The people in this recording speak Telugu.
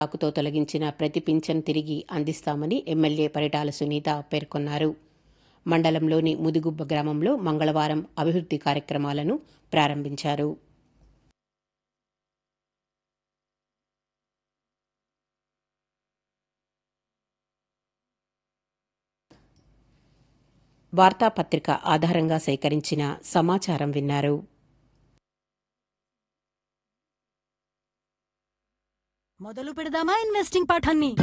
సాకుతో తొలగించిన ప్రతి పింఛన్ తిరిగి అందిస్తామని ఎమ్మెల్యే పరిటాల సునీత పేర్కొన్నారు. మండలంలోని ముదిగుబ్బ గ్రామంలో మంగళవారం అభివృద్ధి కార్యక్రమాలను ప్రారంభించారు. వార్తాపత్రిక ఆధారంగా సేకరించిన సమాచారం విన్నారు. మొదలు పెడదామా ఇన్వెస్టింగ్ పాఠాన్ని?